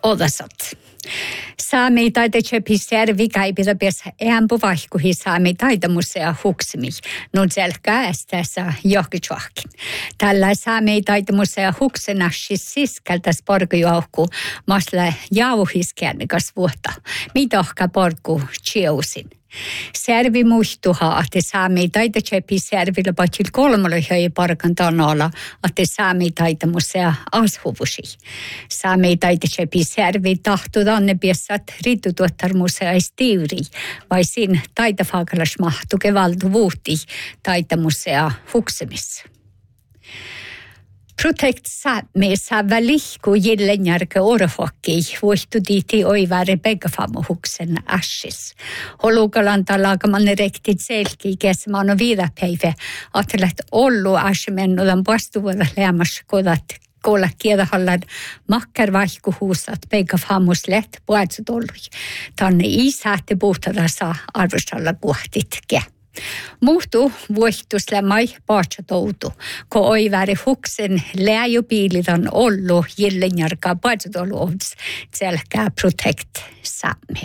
odasat. Saami taite piservi kaipita pies eampu vaihkuhi saami taitemusea huksimi. Nun selkää ästässä johkichuahkin. Tällä saami taitemusea huksenashis siskältäs porkujuohku masle jauhiskärnikas vuotta. Mitohka porku chiusin. Servi muistuha, että saami taite servillä paitsi kolmalla höi parkan tanalla, että saami taite musea ashuvusi. Saami taite servi tahtu tanne piesat ritutuottar musea stiuri, vai sin taite fakalas mahtu kevaltu vuuti taite musea huksemissa. Protect Sámi sävälihku jillenjärke orhokki vuohtu diiti oiväri begafamo huksen assis. Holukalanta laakamanne rektit selki kesmano viidapäivä, attelet ollu asimennudan vastuvuoda lämmas kolla kiedahallan makkarvaihkuhuusat begafamus let puhutsut ollui. Tanne isähti puhtadassa arvostalla puhtitke. Muhtu vuohtuslämai paatsatoutu, kun oiväri huksen läjupiilitan ollu jillenjarkaa paatsatolu ovs selkää Protect Sámi.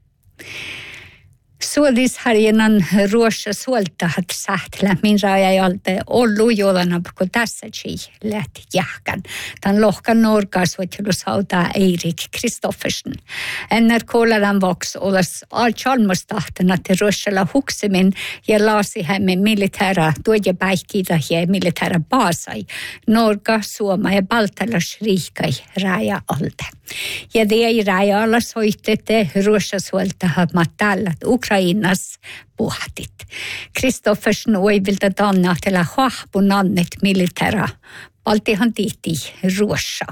Suodisharjinan ruossa suoltahat sähtlä min rajajalta ollu joolana kun tässä lähti jahkan. Tämän lohkan norkaisuottelusautaa Eirik Kristoffersen. Ennen koolalan voks olas alchalmustahtena että ruossalla huksemin ja laasihämme militäära tuoja päihkiitä ja militäära baasai Norka, Suoma ja Baltalas riikai raja-alta. Ja det ei raja-alla soitette ruossa suoltahat matallat Ukrainas puhtit. Kristoffersen oivilta tannahtella hahpun annet militäära Baltihan tiitti ruossa.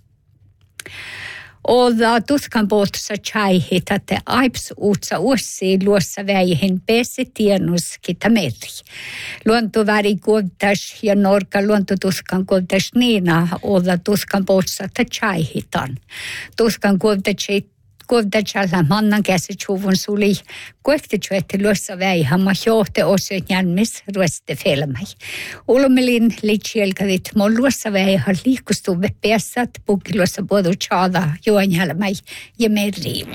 Oda tutkan puoltussa tjäihit, että aips uutsa uussi luossa väihin pesi tiennus kita meri. Luontoväri kuoltas ja Norka luontotutkan kuoltas niina oda tutkan puoltussa tjäihitan. Tutkan kuoltasalla mannan käsitsuvun suli kuektityötte luossa väihän ma johte osioit jälmis ruoste filmai. Ulmelin liitsielkadit mon luossa väihän liikustuve pesat pukiluossa puodu tjada juon jälmäi ja meri.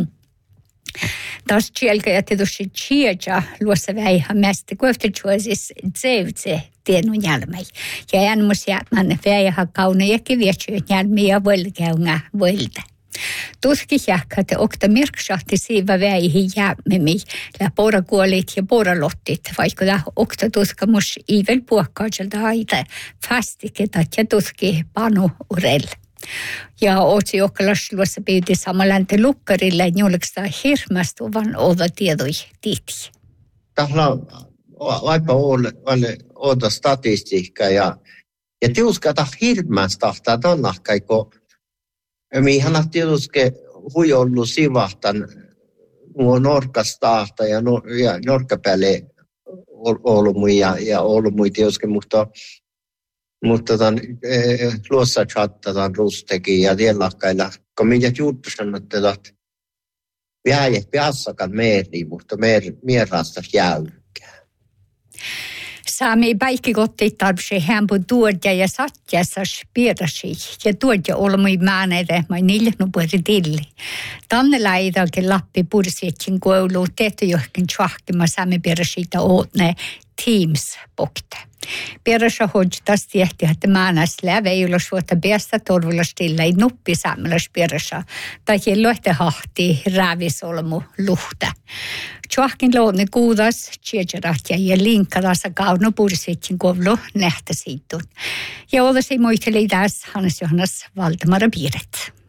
Taas tsielkajat edusi tsiedja luossa väihän mästä kuektityösis tsevtse tienun jälmäi. Ja jänmus jäämän väihän kauna ja kivietsyöt jälmi ja volkäunga volta. Tuski jäkkät okta mirksahti siiva väihin jäämemi ja pora kuolit ja pora lottit, vaikka okta tuskamus ivel puokkaajalta haita fastiketat ja tuski panu urel. Ja otsi okkalas luossa piiti samalante lukkarille julkista hirmastuvan oda tiedoi tiiti. Tällä on vaikka oda statistiikka ja tiuskata hirmastahtaa tonnahkai, kun mihän tietysti huijollu sivahtan nuo Norkastahta ja Norkapäälle Oulumui ja Oulumui tietysti, mutta luossa chattataan rustekin ja tiellakkailla, kun minä juuttu sanottu, että vähäjät piassakaan meri, mutta mierrasta jäykää. Saami päikkikotti tarvitsi hämpö tuodja ja satjassa spirasi ja tuodja olmui määnede mai niljänu puhuti tilli. Tänne läidakin lappi pursietsin koulu tehty johonkin tjahkima saami pirasita ootne Teams-pokte. Pirasa hodjtas tiehti, että määnäs läveillä suota päästä torvulla stilla ei nuppi saamelais pirasa tai lohte hahti räävisolmu luhta. Tjahkin loodne kuudas, tjejaratja ja linkkalassa kaunu pursietsin koulu nähtä siitun. Ja odasi muisteli tässä Hannes Johannes Valdemar Piiret.